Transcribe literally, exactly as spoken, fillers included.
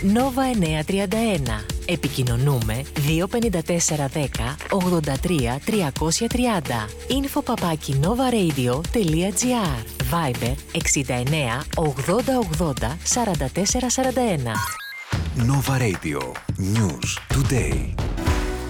Νόβα εννιακόσια τριάντα ένα. Επικοινωνούμε δύο πέντε τέσσερα ένα μηδέν ογδόντα τρία τριακόσια τριάντα. Info παπάκι novaradio τελεία gr. Viber εξήντα εννέα ογδόντα ογδόντα σαράντα τέσσερα σαράντα ένα. Nova Radio. News Today.